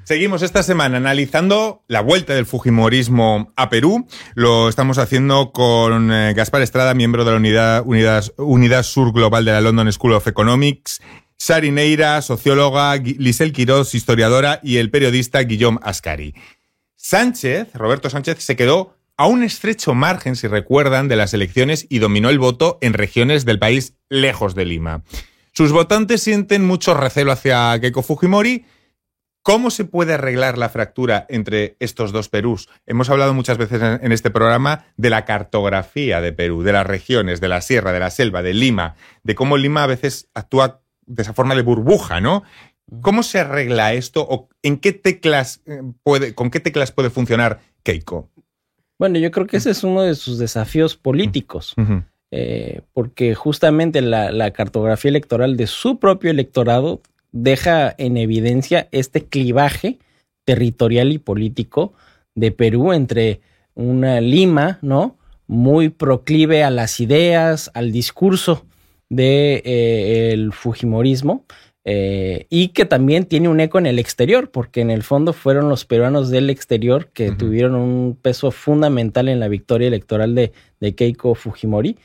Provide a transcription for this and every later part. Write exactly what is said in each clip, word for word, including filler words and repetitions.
Seguimos esta semana analizando la vuelta del fujimorismo a Perú. Lo estamos haciendo con eh, Gaspar Estrada, miembro de la unidad, unidad, unidad Sur Global de la London School of Economics, Sari Neira, socióloga, Lisel Quiroz, historiadora, y el periodista Guillaume Ascari. Sánchez, Roberto Sánchez, se quedó a un estrecho margen, si recuerdan, de las elecciones y dominó el voto en regiones del país lejos de Lima. Sus votantes sienten mucho recelo hacia Keiko Fujimori. ¿Cómo se puede arreglar la fractura entre estos dos Perús? Hemos hablado muchas veces en este programa de la cartografía de Perú, de las regiones, de la sierra, de la selva, de Lima, de cómo Lima a veces actúa de esa forma de burbuja, ¿no? ¿Cómo se arregla esto o en qué teclas puede, con qué teclas puede funcionar Keiko? Bueno, yo creo que ese es uno de sus desafíos políticos, uh-huh. eh, porque justamente la, la cartografía electoral de su propio electorado deja en evidencia este clivaje territorial y político de Perú entre una Lima, ¿no?, muy proclive a las ideas, al discurso de eh, el fujimorismo, eh, y que también tiene un eco en el exterior, porque en el fondo fueron los peruanos del exterior que uh-huh. tuvieron un peso fundamental en la victoria electoral de, de Keiko Fujimori,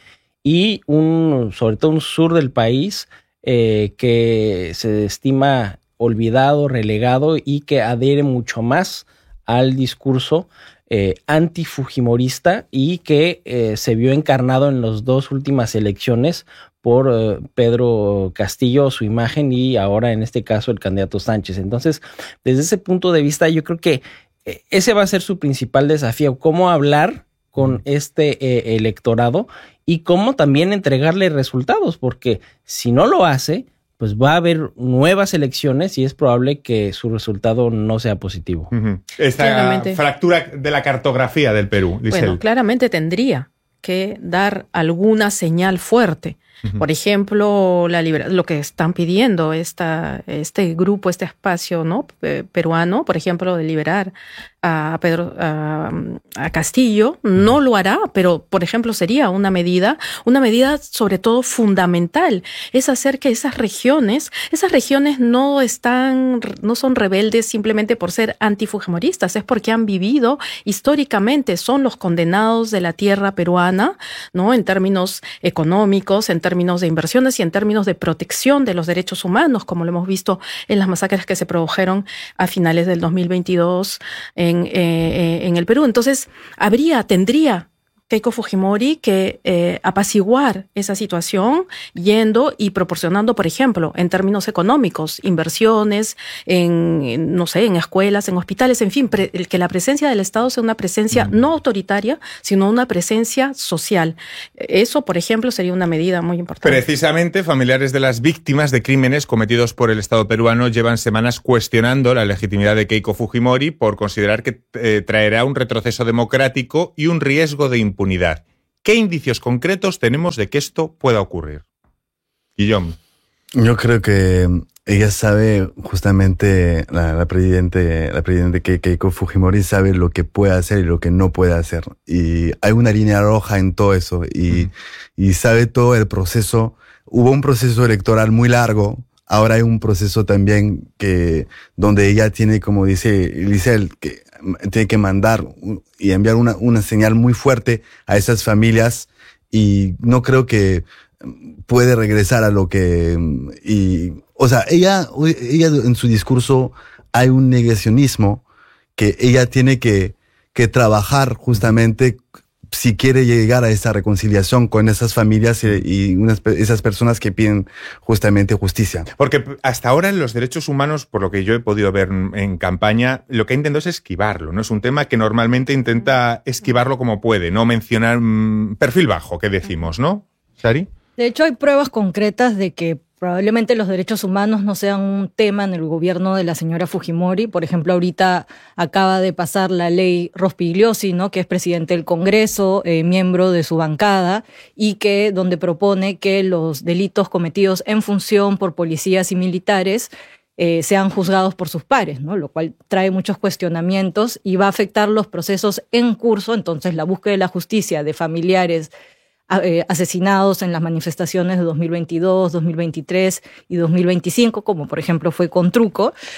y un, sobre todo un sur del país Eh, que se estima olvidado, relegado y que adhiere mucho más al discurso eh, antifujimorista y que eh, se vio encarnado en las dos últimas elecciones por eh, Pedro Castillo, su imagen, y ahora en este caso el candidato Sánchez. Entonces, desde ese punto de vista, yo creo que eh, ese va a ser su principal desafío, cómo hablar con este eh, electorado y cómo también entregarle resultados, porque si no lo hace, pues va a haber nuevas elecciones y es probable que su resultado no sea positivo. Uh-huh. Esta claramente. Fractura de la cartografía del Perú, Lisel. Bueno, claramente tendría que dar alguna señal fuerte. Uh-huh. Por ejemplo, la libera- lo que están pidiendo esta, este grupo, este espacio, ¿no?, peruano, por ejemplo, de liberar a Pedro a, a Castillo, no lo hará, pero por ejemplo sería una medida, una medida sobre todo fundamental, es hacer que esas regiones, esas regiones no están, no son rebeldes simplemente por ser antifujimoristas, es porque han vivido históricamente, son los condenados de la tierra peruana, ¿no?, en términos económicos, en términos de inversiones y en términos de protección de los derechos humanos, como lo hemos visto en las masacres que se produjeron a finales del dos mil veintidós en En, eh, en el Perú. Entonces, habría, tendría Keiko Fujimori que eh, apaciguar esa situación yendo y proporcionando, por ejemplo, en términos económicos, inversiones en, en no sé, en escuelas, en hospitales, en fin, pre, que la presencia del Estado sea una presencia mm. no autoritaria, sino una presencia social. Eso, por ejemplo, sería una medida muy importante. Precisamente, familiares de las víctimas de crímenes cometidos por el Estado peruano llevan semanas cuestionando la legitimidad de Keiko Fujimori por considerar que eh, traerá un retroceso democrático y un riesgo de impunidad. ¿Qué indicios concretos tenemos de que esto pueda ocurrir? Guillaume. Yo creo que ella sabe, justamente, la, la presidente, la presidente Keiko Fujimori sabe lo que puede hacer y lo que no puede hacer. Y hay una línea roja en todo eso. Y, uh-huh. y sabe todo el proceso. Hubo un proceso electoral muy largo. Ahora hay un proceso también que, donde ella tiene, como dice Lisel, que tiene que mandar y enviar una, una señal muy fuerte a esas familias, y no creo que puede regresar a lo que, y, o sea, ella, ella en su discurso hay un negacionismo que ella tiene que, que trabajar justamente si quiere llegar a esa reconciliación con esas familias y, y unas, esas personas que piden justamente justicia. Porque hasta ahora en los derechos humanos, por lo que yo he podido ver en campaña, lo que ha intentado es esquivarlo, ¿no? Es un tema que normalmente intenta esquivarlo como puede, no mencionar mmm, perfil bajo, que decimos, ¿no? ¿Sari? De hecho, hay pruebas concretas de que probablemente los derechos humanos no sean un tema en el gobierno de la señora Fujimori. Por ejemplo, ahorita acaba de pasar la ley Rospigliosi, ¿no?, que es presidente del Congreso, eh, miembro de su bancada, y que donde propone que los delitos cometidos en función por policías y militares eh, sean juzgados por sus pares, ¿no?, lo cual trae muchos cuestionamientos y va a afectar los procesos en curso. Entonces, la búsqueda de la justicia de familiares asesinados en las manifestaciones de dos mil veintidós, dos mil veintitrés y dos mil veinticinco, como por ejemplo fue con Truco,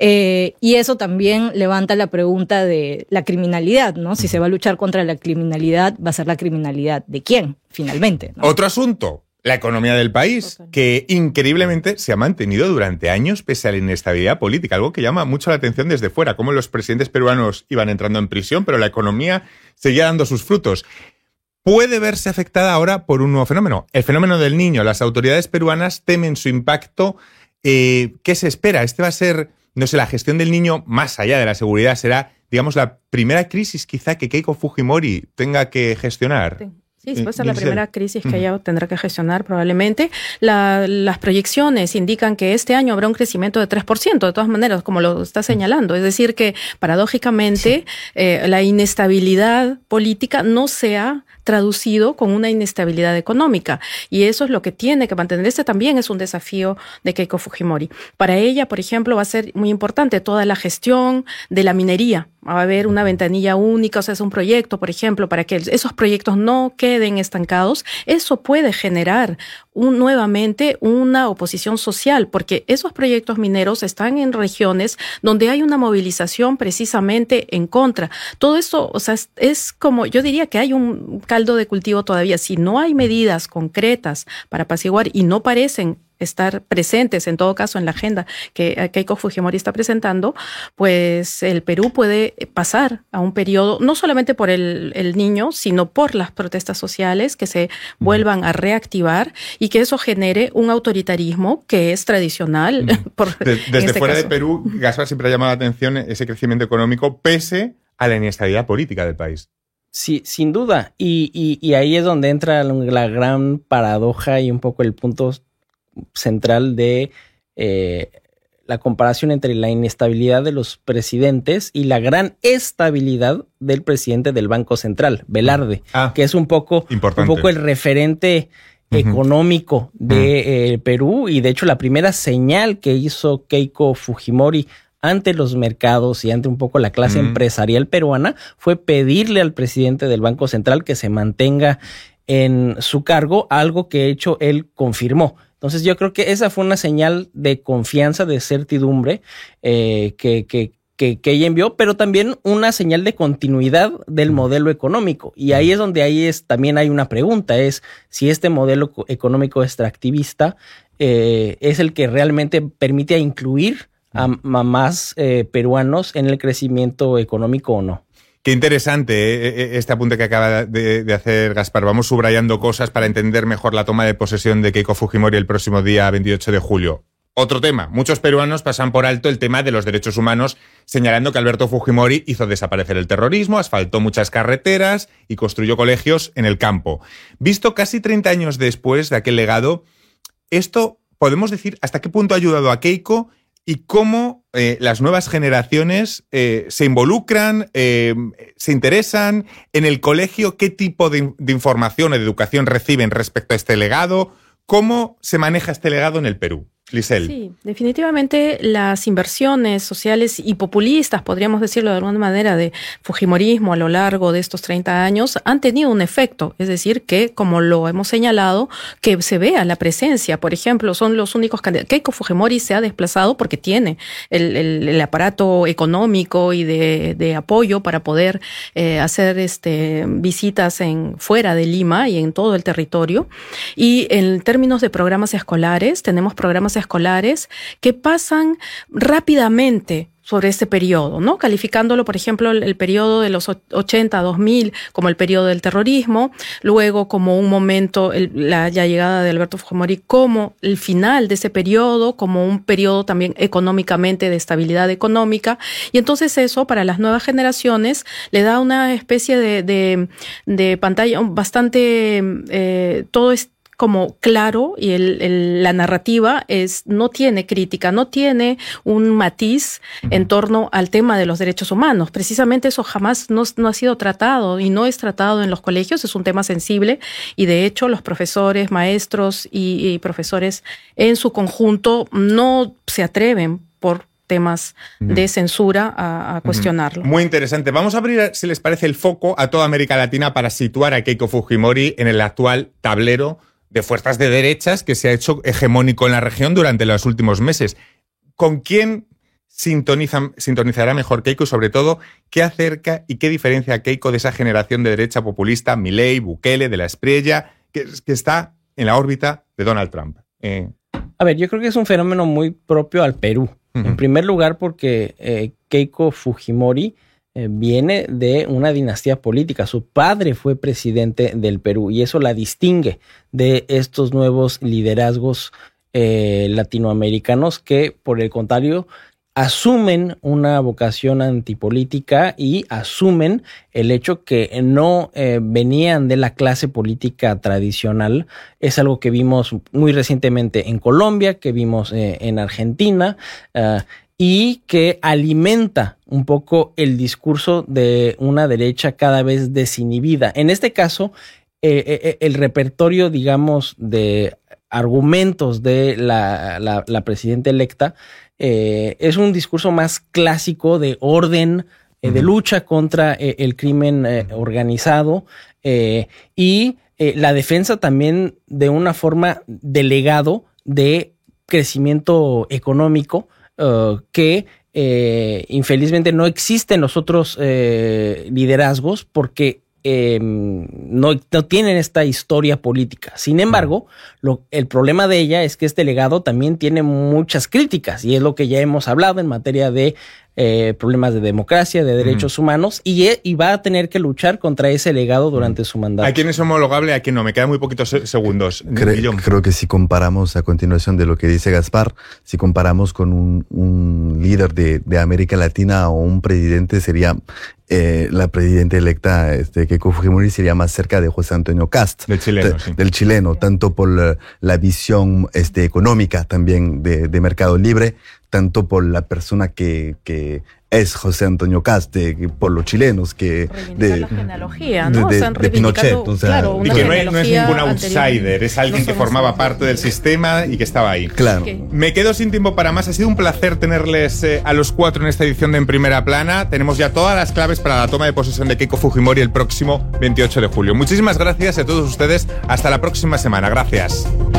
Eh, y eso también levanta la pregunta de la criminalidad, ¿no? Si se va a luchar contra la criminalidad, ¿va a ser la criminalidad de quién, finalmente, ¿no? Otro asunto, la economía del país, que increíblemente se ha mantenido durante años pese a la inestabilidad política, algo que llama mucho la atención desde fuera, cómo los presidentes peruanos iban entrando en prisión, pero la economía seguía dando sus frutos. Puede verse afectada ahora por un nuevo fenómeno, el fenómeno del niño. Las autoridades peruanas temen su impacto. Eh, ¿Qué se espera? Este va a ser, no sé, la gestión del niño más allá de la seguridad, será, digamos, la primera crisis quizá que Keiko Fujimori tenga que gestionar. Sí. Sí, puede ser la primera crisis que ella tendrá que gestionar probablemente. La, las proyecciones indican que este año habrá un crecimiento de tres por ciento, de todas maneras, como lo está señalando. Es decir, que paradójicamente sí. eh, la inestabilidad política no se ha traducido con una inestabilidad económica. Y eso es lo que tiene que mantener. Este también es un desafío de Keiko Fujimori. Para ella, por ejemplo, va a ser muy importante toda la gestión de la minería. Va a haber una ventanilla única, o sea, es un proyecto, por ejemplo, para que esos proyectos no queden estancados. Eso puede generar un, nuevamente una oposición social, porque esos proyectos mineros están en regiones donde hay una movilización precisamente en contra. Todo esto, o sea, es, es como, yo diría que hay un caldo de cultivo todavía. Si no hay medidas concretas para apaciguar y no parecen estar presentes, en todo caso, en la agenda que Keiko Fujimori está presentando, pues el Perú puede pasar a un periodo, no solamente por el, el niño, sino por las protestas sociales que se vuelvan a reactivar y que eso genere un autoritarismo que es tradicional. Mm. Por, de, desde este fuera caso. de Perú, Gaspar, siempre ha llamado la atención ese crecimiento económico pese a la inestabilidad política del país. Sí, sin duda. Y, y, y ahí es donde entra la gran paradoja y un poco el punto central de eh, la comparación entre la inestabilidad de los presidentes y la gran estabilidad del presidente del Banco Central, Velarde, ah, que es un poco, un poco el referente uh-huh. económico de uh-huh. eh, Perú, y de hecho la primera señal que hizo Keiko Fujimori ante los mercados y ante un poco la clase uh-huh. empresarial peruana fue pedirle al presidente del Banco Central que se mantenga en su cargo, algo que de hecho él confirmó. Entonces yo creo que esa fue una señal de confianza, de certidumbre eh, que, que, que, que ella envió, pero también una señal de continuidad del modelo económico. Y ahí es donde ahí es, también hay una pregunta, es si este modelo económico extractivista eh, es el que realmente permite incluir a, a más eh, peruanos en el crecimiento económico o no. Qué interesante ¿eh? este apunte que acaba de, de hacer Gaspar. Vamos subrayando cosas para entender mejor la toma de posesión de Keiko Fujimori el próximo día veintiocho de julio. Otro tema. Muchos peruanos pasan por alto el tema de los derechos humanos, señalando que Alberto Fujimori hizo desaparecer el terrorismo, asfaltó muchas carreteras y construyó colegios en el campo. Visto casi treinta años después de aquel legado, esto, podemos decir, ¿hasta qué punto ha ayudado a Keiko? Y cómo eh, las nuevas generaciones eh, se involucran, eh, se interesan en el colegio, qué tipo de, de información o de educación reciben respecto a este legado, cómo se maneja este legado en el Perú. Lisel. Sí, definitivamente las inversiones sociales y populistas, podríamos decirlo de alguna manera, de fujimorismo a lo largo de estos treinta años han tenido un efecto, es decir, que como lo hemos señalado, que se vea la presencia. Por ejemplo, son los únicos candidatos. Keiko Fujimori se ha desplazado porque tiene el, el, el aparato económico y de, de apoyo para poder eh, hacer este, visitas en fuera de Lima y en todo el territorio. Y en términos de programas escolares, tenemos programas escolares que pasan rápidamente sobre este periodo, ¿no? Calificándolo, por ejemplo, el, el periodo de los ochenta a dos mil como el periodo del terrorismo, luego como un momento, el, la, la llegada de Alberto Fujimori como el final de ese periodo, como un periodo también económicamente de estabilidad económica, y entonces eso para las nuevas generaciones le da una especie de, de, de pantalla bastante, eh, todo es como claro, y el, el, la narrativa es no tiene crítica, no tiene un matiz en torno al tema de los derechos humanos. Precisamente eso jamás no, no ha sido tratado y no es tratado en los colegios, es un tema sensible y de hecho los profesores, maestros y, y profesores en su conjunto no se atreven por temas de censura a, a cuestionarlo. Muy interesante. Vamos a abrir, si les parece, el foco a toda América Latina para situar a Keiko Fujimori en el actual tablero de fuerzas de derechas que se ha hecho hegemónico en la región durante los últimos meses. ¿Con quién sintonizan, sintonizará mejor Keiko y, sobre todo, qué acerca y qué diferencia a Keiko de esa generación de derecha populista, Milei, Bukele, de la Espriella, que, que está en la órbita de Donald Trump? Eh. A ver, yo creo que es un fenómeno muy propio al Perú. Uh-huh. En primer lugar, porque eh, Keiko Fujimori eh, viene de una dinastía política. Su padre fue presidente del Perú y eso la distingue de estos nuevos liderazgos eh, latinoamericanos que, por el contrario, asumen una vocación antipolítica y asumen el hecho que no eh, venían de la clase política tradicional. Es algo que vimos muy recientemente en Colombia, que vimos eh, en Argentina, uh, y que alimenta un poco el discurso de una derecha cada vez desinhibida. En este caso, eh, eh, el repertorio, digamos, de argumentos de la, la, la presidenta electa Eh, es un discurso más clásico de orden, eh, de lucha contra eh, el crimen eh, organizado eh, y eh, la defensa también de una forma de legado de crecimiento económico uh, que eh, infelizmente no existe en los otros eh, liderazgos porque Eh, no, no tienen esta historia política. Sin embargo, lo, el problema de ella es que este legado también tiene muchas críticas y es lo que ya hemos hablado en materia de eh, problemas de democracia, de derechos mm. humanos y, y va a tener que luchar contra ese legado durante mm. su mandato. ¿A quién es homologable? ¿A quién no? Me quedan muy poquitos segundos. Cre- creo que si comparamos a continuación de lo que dice Gaspar, si comparamos con un, un líder de, de América Latina o un presidente, sería eh, la presidenta electa este, Keiko Fujimori sería más cerca de José Antonio Kast. Del chileno, de, sí. Del chileno, tanto por la, la visión este, económica también de, de mercado libre, tanto por la persona que, que es José Antonio Kast, de, por los chilenos, que de la genealogía, ¿no? De, de, o sea, de Pinochet, o sea, claro, y que no es, no es ningún outsider, es alguien no que formaba parte del sistema y que estaba ahí. Claro. Okay. Me quedo sin tiempo para más. Ha sido un placer tenerles eh, a los cuatro en esta edición de En Primera Plana. Tenemos ya todas las claves para la toma de posesión de Keiko Fujimori el próximo veintiocho de julio. Muchísimas gracias a todos ustedes. Hasta la próxima semana. Gracias.